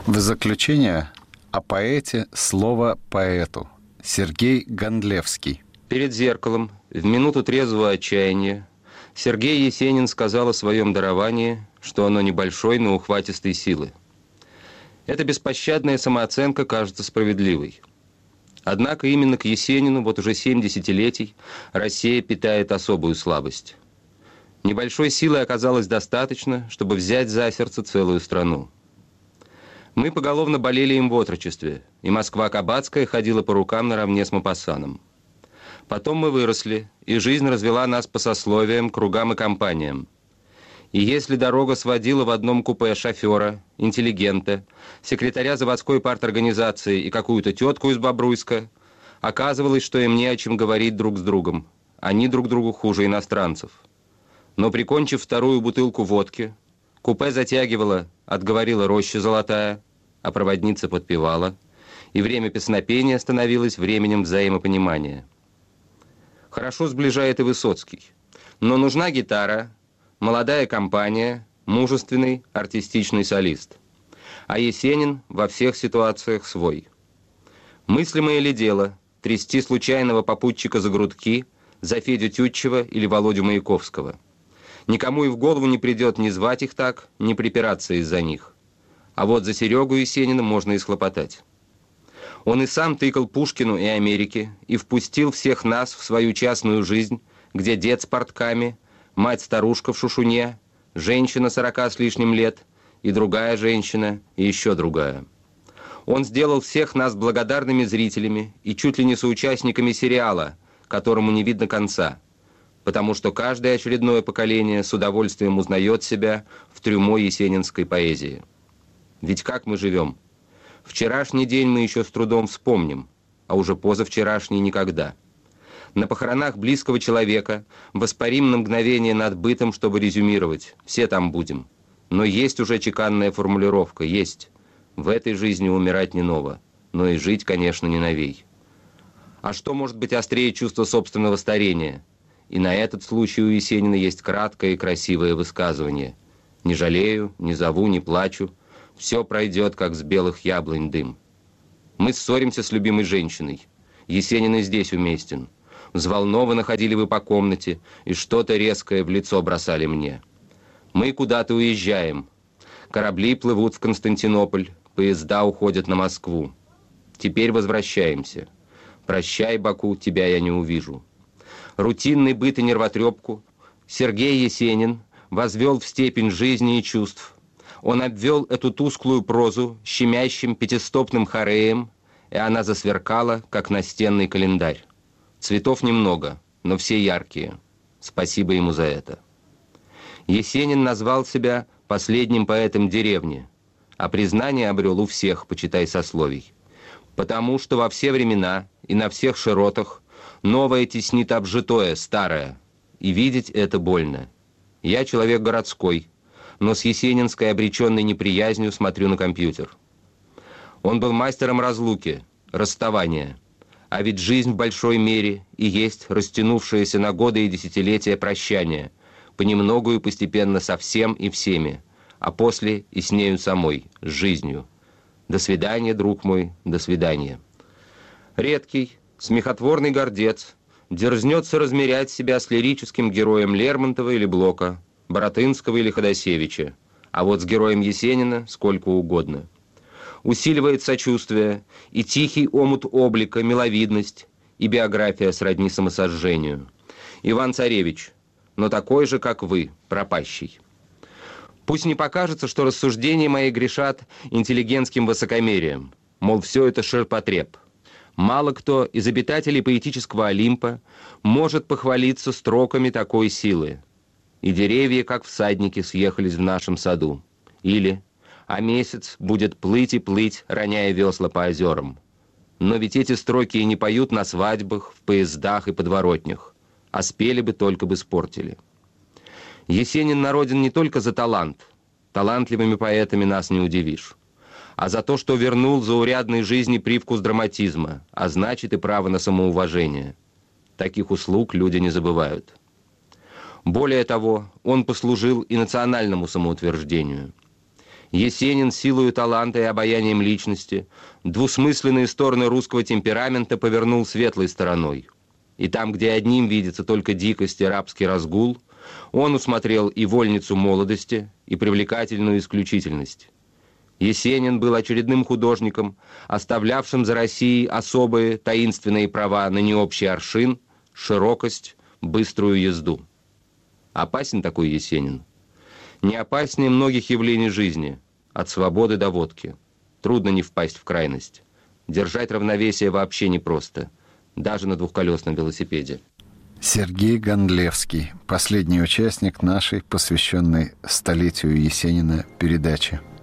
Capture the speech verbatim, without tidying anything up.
В заключение о поэте слово поэту. Сергей Гондлевский. Перед зеркалом, в минуту трезвого отчаяния, Сергей Есенин сказал о своем даровании, что оно небольшой, но ухватистой силы. Эта беспощадная самооценка кажется справедливой. Однако именно к Есенину вот уже семь десятилетий Россия питает особую слабость. Небольшой силы оказалось достаточно, чтобы взять за сердце целую страну. Мы поголовно болели им в отрочестве, и Москва-Кабацкая ходила по рукам наравне с Мопассаном. Потом мы выросли, и жизнь развела нас по сословиям, кругам и компаниям. И если дорога сводила в одном купе шофера, интеллигента, секретаря заводской парторганизации и какую-то тетку из Бобруйска, оказывалось, что им не о чем говорить друг с другом. Они друг другу хуже иностранцев. Но прикончив вторую бутылку водки, купе затягивало, отговорила роща золотая, а проводница подпевала, и время песнопения становилось временем взаимопонимания. Хорошо сближает и Высоцкий. Но нужна гитара, молодая компания, мужественный, артистичный солист. А Есенин во всех ситуациях свой. Мыслимое ли дело трясти случайного попутчика за грудки, за Федю Тютчева или Володю Маяковского? Никому и в голову не придет ни звать их так, ни припираться из-за них. А вот за Серегу Есенина можно и схлопотать. Он и сам тыкал Пушкину и Америке и впустил всех нас в свою частную жизнь, где дед с портками, мать-старушка в шушуне, женщина сорока с лишним лет, и другая женщина, и еще другая. Он сделал всех нас благодарными зрителями и чуть ли не соучастниками сериала, которому не видно конца, потому что каждое очередное поколение с удовольствием узнает себя в трюмо есенинской поэзии. Ведь как мы живем? Вчерашний день мы еще с трудом вспомним, а уже позавчерашний никогда. На похоронах близкого человека воспарим на мгновение над бытом, чтобы резюмировать. Все там будем. Но есть уже чеканная формулировка, есть. В этой жизни умирать не ново, но и жить, конечно, не новей. А что может быть острее чувства собственного старения? И на этот случай у Есенина есть краткое и красивое высказывание. «Не жалею, не зову, не плачу. Все пройдет, как с белых яблонь дым». Мы ссоримся с любимой женщиной. Есенин и здесь уместен. Взволнованно ходили вы по комнате, и что-то резкое в лицо бросали мне. Мы куда-то уезжаем. Корабли плывут в Константинополь, поезда уходят на Москву. Теперь возвращаемся. Прощай, Баку, тебя я не увижу. Рутинный быт и нервотрепку Сергей Есенин возвел в степень жизни и чувств. Он обвел эту тусклую прозу щемящим пятистопным хореем, и она засверкала, как настенный календарь. Цветов немного, но все яркие. Спасибо ему за это. Есенин назвал себя последним поэтом деревни, а признание обрел у всех, почитай сословий. Потому что во все времена и на всех широтах новое теснит обжитое, старое, и видеть это больно. Я человек городской, но с есенинской обреченной неприязнью смотрю на компьютер. Он был мастером разлуки, расставания. А ведь жизнь в большой мере и есть растянувшееся на годы и десятилетия прощание, понемногу и постепенно со всем и всеми, а после и с нею самой, с жизнью. До свидания, друг мой, до свидания. Редкий, смехотворный гордец дерзнет соразмерять себя с лирическим героем Лермонтова или Блока, Баратынского или Ходосевича, а вот с героем Есенина сколько угодно. Усиливает сочувствие и тихий омут облика, миловидность, и биография сродни самосожжению. Иван-Царевич, но такой же, как вы, пропащий. Пусть не покажется, что рассуждения мои грешат интеллигентским высокомерием, мол, все это ширпотреб. Мало кто из обитателей поэтического Олимпа может похвалиться строками такой силы. И деревья, как всадники, съехались в нашем саду. Или «А месяц будет плыть и плыть, роняя весла по озерам». Но ведь эти строки и не поют на свадьбах, в поездах и подворотнях, а спели бы, только бы испортили. Есенин народен не только за талант, талантливыми поэтами нас не удивишь, а за то, что вернул заурядной жизни привкус драматизма, а значит и право на самоуважение. Таких услуг люди не забывают. Более того, он послужил и национальному самоутверждению. Есенин силою таланта и обаянием личности двусмысленные стороны русского темперамента повернул светлой стороной. И там, где одним видится только дикость и рабский разгул, он усмотрел и вольницу молодости, и привлекательную исключительность. Есенин был очередным художником, оставлявшим за Россией особые таинственные права на необщий аршин, широкость, быструю езду. Опасен такой Есенин. Не опаснее многих явлений жизни, от свободы до водки. Трудно не впасть в крайность. Держать равновесие вообще непросто, даже на двухколесном велосипеде. Сергей Гондлевский, последний участник нашей, посвященной столетию Есенина, передачи.